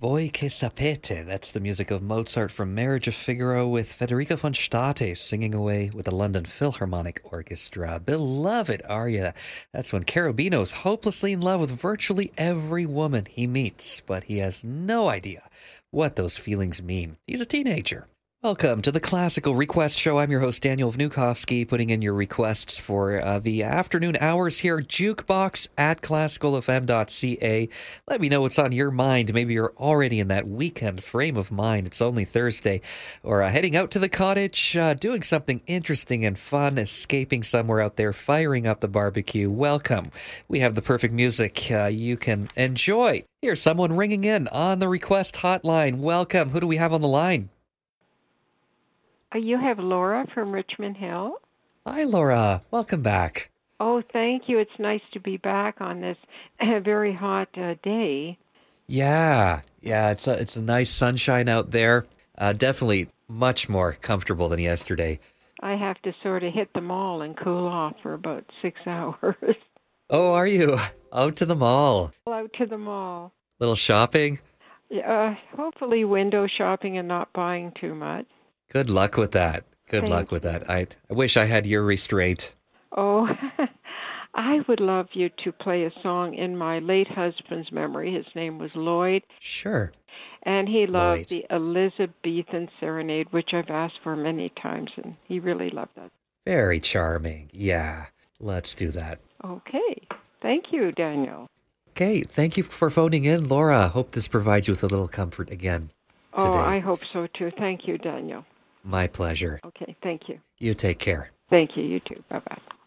Voi che sapete. That's the music of Mozart from Marriage of Figaro with Federico von Stade singing away with the London Philharmonic Orchestra. Beloved aria. That's when Cherubino's hopelessly in love with virtually every woman he meets, but he has no idea what those feelings mean. He's a teenager. Welcome to the Classical Request Show. I'm your host, Daniel Vnukovsky, putting in your requests for the afternoon hours here. Jukebox at classicalfm.ca. Let me know what's on your mind. Maybe you're already in that weekend frame of mind. It's only Thursday. Or heading out to the cottage, doing something interesting and fun, escaping somewhere out there, firing up the barbecue. Welcome. We have the perfect music you can enjoy. Here's someone ringing in on the request hotline. Welcome. Who do we have on the line? You have Laura from Richmond Hill. Hi, Laura. Welcome back. Oh, thank you. It's nice to be back on this very hot day. Yeah. It's a nice sunshine out there. Definitely much more comfortable than yesterday. I have to sort of hit the mall and cool off for about 6 hours. Oh, are you? Out to the mall. Out to the mall. Little shopping? Hopefully window shopping and not buying too much. Good luck with that. Good luck with that. I wish I had your restraint. Oh, I would love you to play a song in my late husband's memory. His name was Lloyd. Sure. And he loved the Elizabethan Serenade, which I've asked for many times, and he really loved that. Very charming. Yeah. Let's do that. Okay. Thank you, Daniel. Okay. Thank you for phoning in, Laura. Hope this provides you with a little comfort again today. Oh, I hope so, too. Thank you, Daniel. My pleasure. Okay, thank you. You take care. Thank you, you too. Bye-bye.